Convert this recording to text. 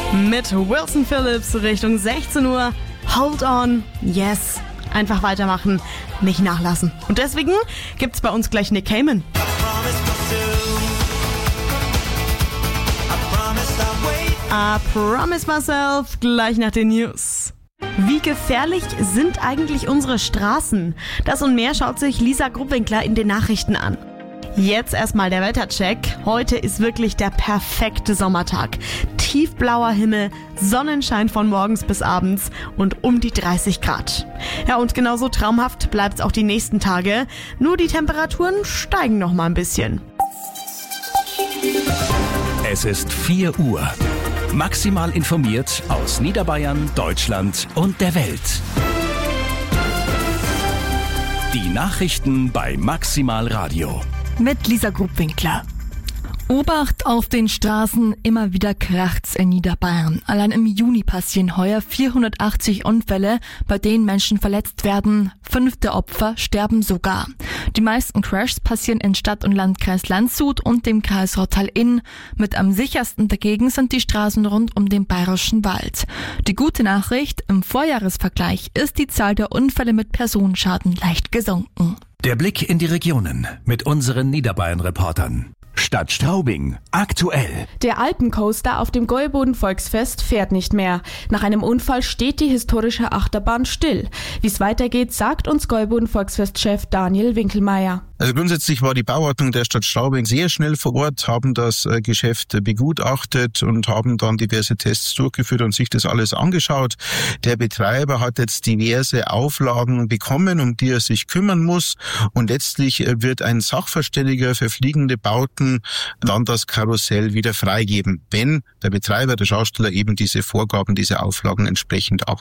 Mit Wilson Phillips Richtung 16 Uhr. Hold on, yes. Einfach weitermachen, nicht nachlassen. Und deswegen gibt's bei uns gleich Nick Cayman. I promise myself, gleich nach den News. Wie gefährlich sind eigentlich unsere Straßen? Das und mehr schaut sich Lisa Gruppwinkler in den Nachrichten an. Jetzt erstmal der Wettercheck. Heute ist wirklich der perfekte Sommertag. Tiefblauer Himmel, Sonnenschein von morgens bis abends und um die 30 Grad. Ja, und genauso traumhaft bleibt's auch die nächsten Tage. Nur die Temperaturen steigen noch mal ein bisschen. Es ist 4 Uhr. Maximal informiert aus Niederbayern, Deutschland und der Welt. Die Nachrichten bei Maximal Radio. Mit Lisa Gruppwinkler. Obacht auf den Straßen, immer wieder kracht's in Niederbayern. Allein im Juni passieren heuer 480 Unfälle, bei denen Menschen verletzt werden. 5 der Opfer sterben sogar. Die meisten Crashs passieren in Stadt- und Landkreis Landshut und dem Kreis Rottal-Inn. Mit am sichersten dagegen sind die Straßen rund um den Bayerischen Wald. Die gute Nachricht, im Vorjahresvergleich ist die Zahl der Unfälle mit Personenschaden leicht gesunken. Der Blick in die Regionen mit unseren Niederbayern-Reportern. Stadt Straubing, aktuell. Der Alpencoaster auf dem Gäuboden-Volksfest fährt nicht mehr. Nach einem Unfall steht die historische Achterbahn still. Wie es weitergeht, sagt uns Gäuboden-Volksfest-Chef Daniel Winkelmeier. Also grundsätzlich war die Bauordnung der Stadt Straubing sehr schnell vor Ort, haben das Geschäft begutachtet und haben dann diverse Tests durchgeführt und sich das alles angeschaut. Der Betreiber hat jetzt diverse Auflagen bekommen, um die er sich kümmern muss, und letztlich wird ein Sachverständiger für fliegende Bauten dann das Karussell wieder freigeben, wenn der Betreiber, der Schausteller, eben diese Vorgaben, diese Auflagen entsprechend auch